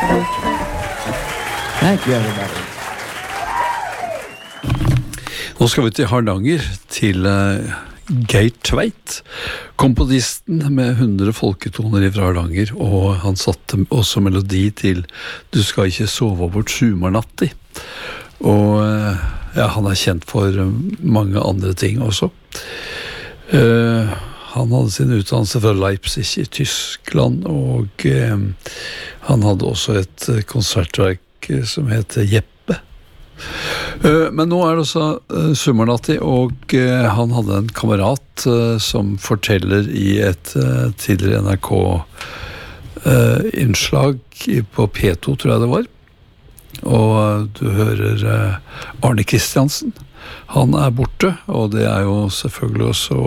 Thank you, everybody. Nå skal vi til Hardanger, til Geir Tveit, komponisten med 100 folketoner fra Hardanger, og han satte også melodi til «Du skal ikke sove bort sumarnatti». Og ja, han er kjent for mange andre ting også. Han hadde sin utdannelse fra Leipzig i Tyskland, og han hadde også et konsertverk som heter Jeppe. Men nå er det også Sumarnatti, og han hadde en kamerat som forteller i et tidligere NRK innslag på P2, tror jeg det var. Og du hører Arne Kristiansen. Han er borte, og det er jo selvfølgelig også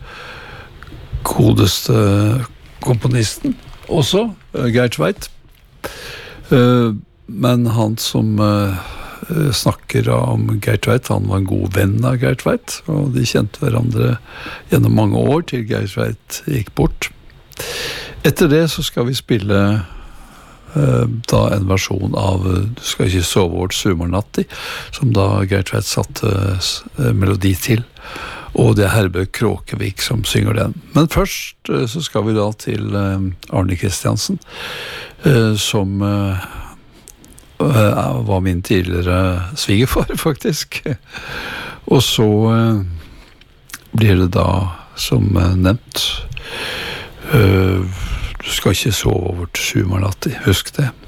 godeste komponisten også, Geir Tveit. Men han som snakker om Geir Tveit, han var en god venn av Geir Tveit, og de kjente hverandre gjennom mange år til Geir Tveit gikk bort. Etter det så skal vi spille da en versjon av Du skal ikke sove bort sumarnatti, som da Geir Tveit satte melodi til, og det er Herbjørg Kråkevik som synger den. Men først så skal vi da til Arne Kristiansen, som var min tidligere svigerfar, faktisk. Og så blir det da, som nevnt, Du skal ikke sove over til sumarnatti, husk det.